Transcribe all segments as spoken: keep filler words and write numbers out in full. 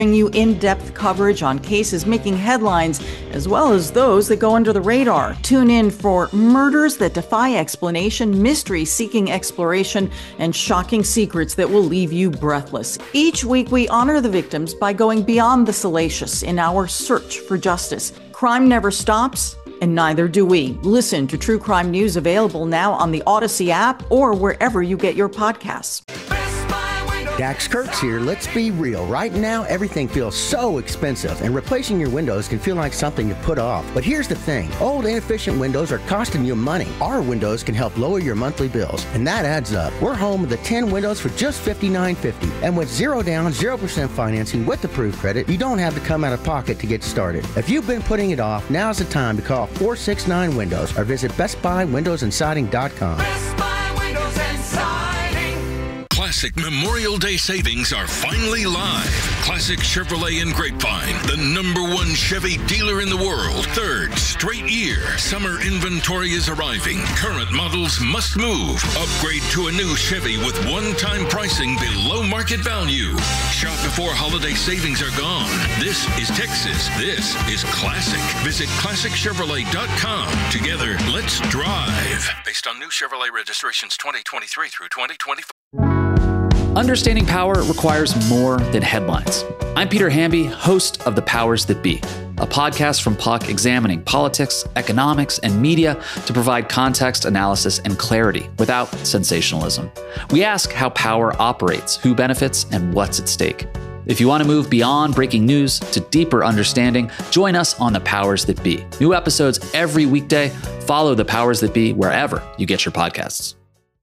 Bring you in-depth coverage on cases making headlines, as well as those that go under the radar. Tune in for murders that defy explanation, mysteries seeking exploration, and shocking secrets that will leave you breathless. Each week, we honor the victims by going beyond the salacious in our search for justice. Crime never stops, and neither do we. Listen to True Crime News, available now on the Odyssey app or wherever you get your podcasts. Dax Kurtz here. Let's be real. Right now, everything feels so expensive, and replacing your windows can feel like something to put off. But here's the thing. Old, inefficient windows are costing you money. Our windows can help lower your monthly bills, and that adds up. We're home with the ten windows for just fifty-nine fifty. And with zero down, zero percent financing with approved credit, you don't have to come out of pocket to get started. If you've been putting it off, now's the time to call four six nine Windows or visit Best Buy Windows and Siding dot com. Best Buy Windows and Siding. Classic Memorial Day savings are finally live. Classic Chevrolet in Grapevine, the number one Chevy dealer in the world. Third straight year, summer inventory is arriving. Current models must move. Upgrade to a new Chevy with one-time pricing below market value. Shop before holiday savings are gone. This is Texas. This is Classic. Visit classic chevrolet dot com. Together, let's drive. Based on new Chevrolet registrations twenty twenty-three through twenty twenty-four. Understanding power requires more than headlines. I'm Peter Hamby, host of The Powers That Be, a podcast from P U C examining politics, economics, and media to provide context, analysis, and clarity without sensationalism. We ask how power operates, who benefits, and what's at stake. If you want to move beyond breaking news to deeper understanding, join us on The Powers That Be. New episodes every weekday. Follow The Powers That Be wherever you get your podcasts.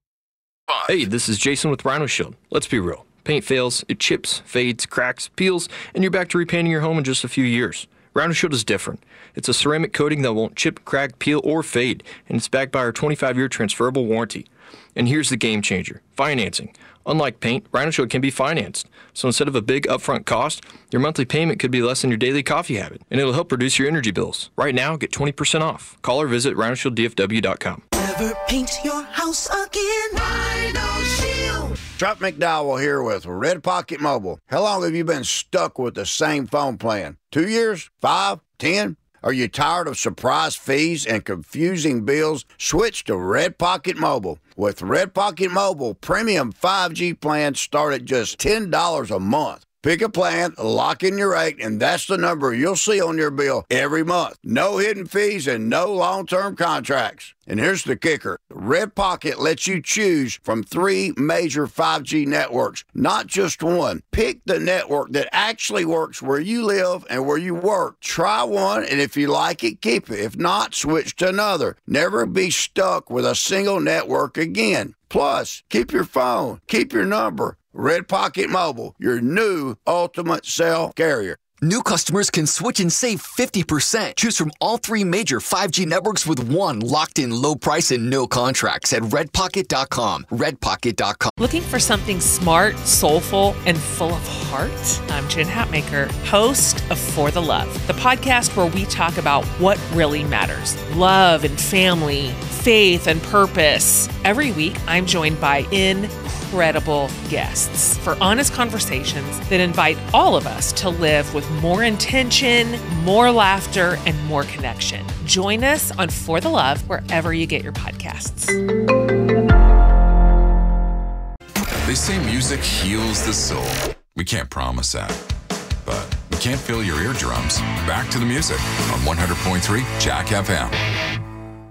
Hey, this is Jason with Rhino Shield. Let's be real. Paint fails, it chips, fades, cracks, peels, and you're back to repainting your home in just a few years. Rhino Shield is different. It's a ceramic coating that won't chip, crack, peel, or fade, and it's backed by our twenty-five year transferable warranty. And here's the game changer, financing. Unlike paint, Rhino Shield can be financed. So instead of a big upfront cost, your monthly payment could be less than your daily coffee habit, and it'll help reduce your energy bills. Right now, get twenty percent off. Call or visit rhino shield d f w dot com. Never paint your house again. Rhino Shield. Chuck McDowell here with Red Pocket Mobile. How long have you been stuck with the same phone plan? Two years? Five? Ten? Are you tired of surprise fees and confusing bills? Switch to Red Pocket Mobile. With Red Pocket Mobile, premium five G plans start at just ten dollars a month. Pick a plan, lock in your rate, and that's the number you'll see on your bill every month. No hidden fees and no long-term contracts. And here's the kicker. Red Pocket lets you choose from three major five G networks, not just one. Pick the network that actually works where you live and where you work. Try one, and if you like it, keep it. If not, switch to another. Never be stuck with a single network again. Plus, keep your phone, keep your number. Red Pocket Mobile, your new ultimate cell carrier. New customers can switch and save fifty percent. Choose from all three major five G networks with one locked-in low price and no contracts at red pocket dot com. red pocket dot com. Looking for something smart, soulful, and full of heart? I'm Jen Hatmaker, host of For the Love, the podcast where we talk about what really matters. Love and family, faith and purpose. Every week, I'm joined by incredible guests for honest conversations that invite all of us to live with more intention, more laughter, and more connection. Join us on For the Love wherever you get your podcasts. They say music heals the soul. We can't promise that, but we can't fill your eardrums. Back to the music on one hundred point three Jack F M.